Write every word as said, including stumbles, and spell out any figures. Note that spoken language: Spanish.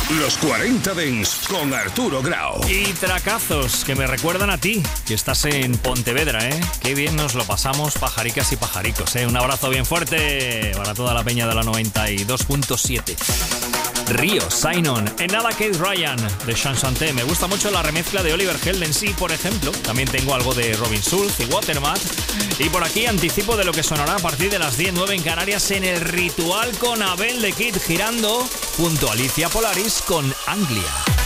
Los cuarenta Dance con Arturo Grau. Y tracazos que me recuerdan a ti, que estás en Pontevedra, ¿eh? Qué bien nos lo pasamos, pajaricas y pajaricos, ¿eh? Un abrazo bien fuerte para toda la peña de la noventa y dos punto siete. Río, Sign On, en nada Kate Ryan de Chansanté. Me gusta mucho la remezcla de Oliver Heldensee, por ejemplo. También tengo algo de Robin Schulz y Watermat. Y por aquí anticipo de lo que sonará a partir de las diez nueve en Canarias en El Ritual con Abel de Kid girando junto a Alicia Polaris con Anglia.